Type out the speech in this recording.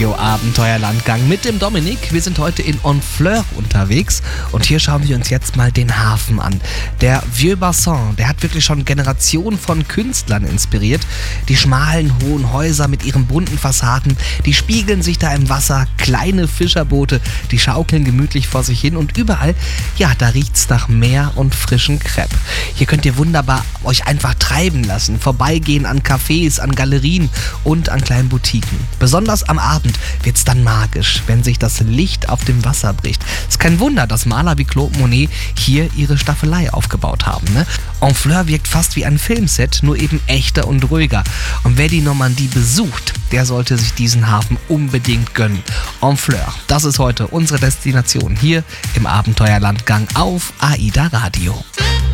Radio Abenteuerlandgang mit dem Dominik. Wir sind heute in Honfleur unterwegs und hier schauen wir uns jetzt mal den Hafen an. Der Vieux Bassin, der hat wirklich schon Generationen von Künstlern inspiriert. Die schmalen, hohen Häuser mit ihren bunten Fassaden, die spiegeln sich da im Wasser. Kleine Fischerboote, die schaukeln gemütlich vor sich hin und überall, ja, da riecht's nach Meer und frischen Crepe. Hier könnt ihr wunderbar euch einfach treiben lassen, vorbeigehen an Cafés, an Galerien und an kleinen Boutiquen. Besonders am Abend wird's dann magisch, wenn sich das Licht auf dem Wasser bricht. Es ist kein Wunder, dass Maler wie Claude Monet hier ihre Staffelei aufgebaut haben. Honfleur wirkt fast wie ein Filmset, nur eben echter und ruhiger. Und wer die Normandie besucht, der sollte sich diesen Hafen unbedingt gönnen. Honfleur, das ist heute unsere Destination hier im Abenteuerlandgang auf AIDA Radio.